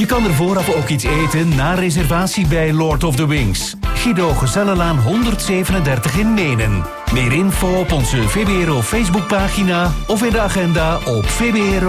Je kan er vooraf ook iets eten na reservatie bij Lord of the Wings. Guido Gezellenlaan 137 in Menen. Meer info op onze VBRO Facebookpagina of in de agenda op VBRO.